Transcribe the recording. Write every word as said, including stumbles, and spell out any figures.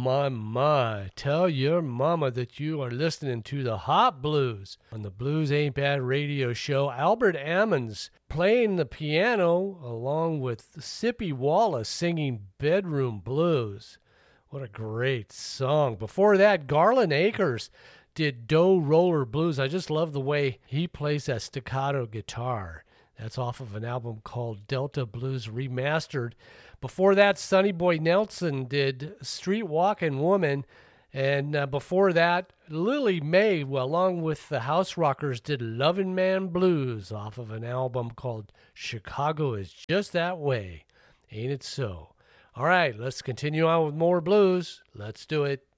my, my. Tell your mama that you are listening to the Hot Blues on the Blues Ain't Bad radio show. Albert Ammons playing the piano along with Sippy Wallace singing Bedroom Blues. What a great song. Before that, Garland Akers did Doe Roller Blues. I just love the way he plays that staccato guitar. That's off of an album called Delta Blues Remastered. Before that, Sonny Boy Nelson did Street Walkin' Woman. And uh, before that, Lily May, well, along with the House Rockers, did Lovin' Man Blues off of an album called Chicago Is Just That Way. Ain't it so? All right, let's continue on with more blues. Let's do it.